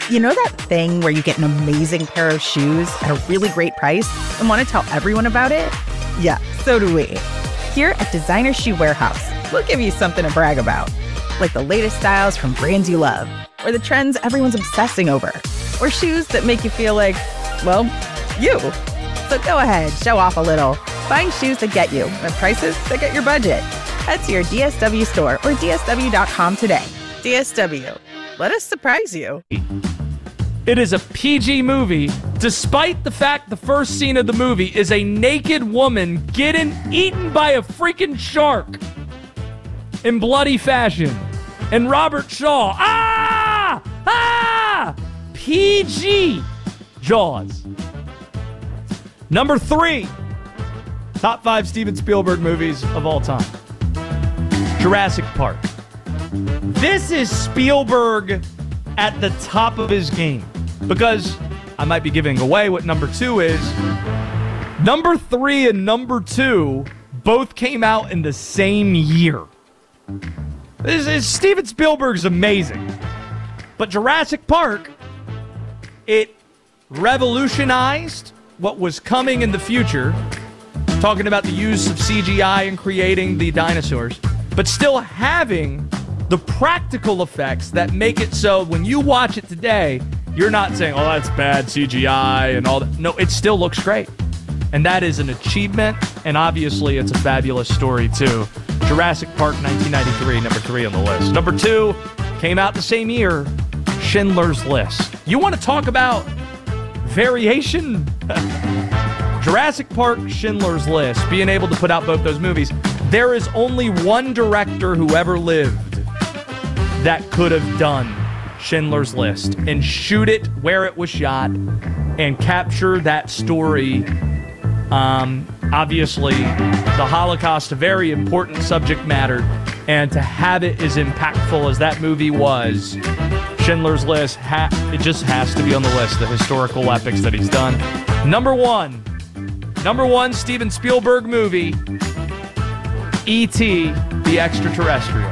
You know that thing where you get an amazing pair of shoes at a really great price and want to tell everyone about it? Yeah, so do we. Here at Designer Shoe Warehouse, we'll give you something to brag about, like the latest styles from brands you love, or the trends everyone's obsessing over, or shoes that make you feel like, well, you. So go ahead, show off a little. Find shoes that get you at prices that get your budget. Head to your DSW store or DSW.com today. DSW, let us surprise you. It is a PG movie, despite the fact the first scene of the movie is a naked woman getting eaten by a freaking shark in bloody fashion. And Robert Shaw, PG Jaws. Number 3, top 5 Steven Spielberg movies of all time. Jurassic Park. This is Spielberg at the top of his game, because I might be giving away what number 2 is. Number 3 and number 2 both came out in the same year. Steven Spielberg's amazing. But Jurassic Park, it revolutionized what was coming in the future, talking about the use of CGI and creating the dinosaurs, but still having the practical effects that make it so when you watch it today, you're not saying, oh, that's bad CGI and all that. No, it still looks great. And that is an achievement, and obviously it's a fabulous story too. Jurassic Park 1993, number 3 on the list. Number 2 came out the same year, Schindler's List. You want to talk about variation? Jurassic Park, Schindler's List, being able to put out both those movies. There is only one director who ever lived that could have done Schindler's List and shoot it where it was shot and capture that story. Obviously, the Holocaust, a very important subject matter, and to have it as impactful as that movie was, Schindler's List, it just has to be on the list, the historical epics that he's done. Number one Steven Spielberg movie, E.T. the Extraterrestrial.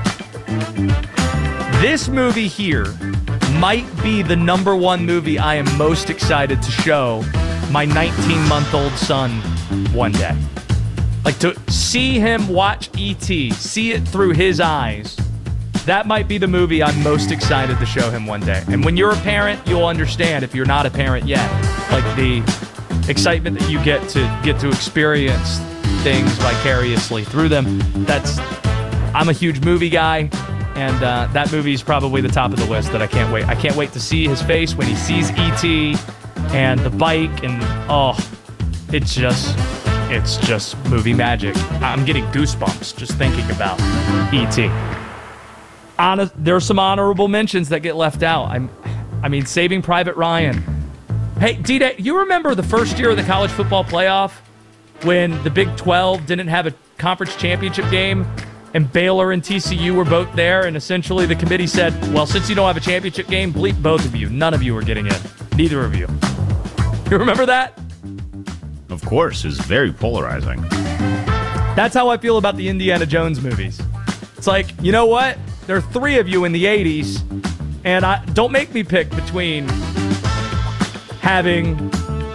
This movie here might be the number 1 movie I am most excited to show my 19-month-old son one day. Like, to see him watch E.T., see it through his eyes, that might be the movie I'm most excited to show him one day. And when you're a parent, you'll understand, if you're not a parent yet, like the excitement that you get to experience things vicariously through them. I'm a huge movie guy, and that movie is probably the top of the list that I can't wait. I can't wait to see his face when he sees E.T. and the bike, and it's just movie magic. I'm getting goosebumps just thinking about E.T. There are some honorable mentions that get left out. I mean, Saving Private Ryan. Hey, D-Day, you remember the first year of the college football playoff when the Big 12 didn't have a conference championship game and Baylor and TCU were both there, and essentially the committee said, well, since you don't have a championship game, bleep both of you. None of you are getting in. Neither of you. You remember that? Of course. It was very polarizing. That's how I feel about the Indiana Jones movies. It's like, you know what? There are 3 of you in the 80s, and don't make me pick between having,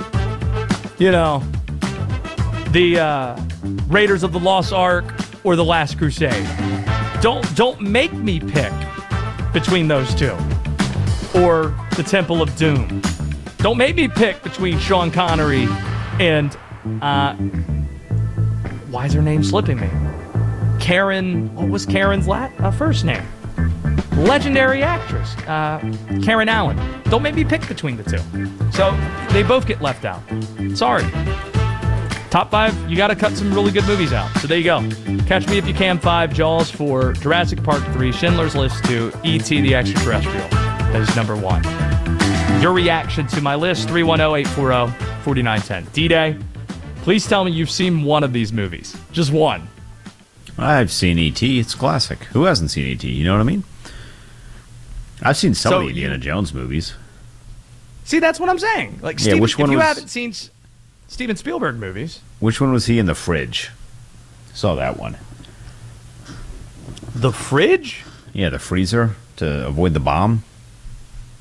the Raiders of the Lost Ark or The Last Crusade. Don't make me pick between those 2. Or The Temple of Doom. Don't make me pick between Sean Connery and, why is her name slipping me? Karen, what was Karen's first name? Legendary actress, Karen Allen. Don't make me pick between the 2. So they both get left out. Sorry. Top 5, you got to cut some really good movies out. So there you go. Catch Me If You Can 5, Jaws 4, Jurassic Park 3, Schindler's List 2, E.T. the Extraterrestrial. That is number 1. Your reaction to my list, 310-840-4910. D-Day, please tell me you've seen one of these movies. Just one. I've seen E.T. It's classic. Who hasn't seen E.T.? You know what I mean? I've seen some of the Indiana Jones movies. See, that's what I'm saying. Like, yeah, if you haven't seen Steven Spielberg movies. Which one was he in the fridge? Saw that one. The fridge? Yeah, the freezer to avoid the bomb.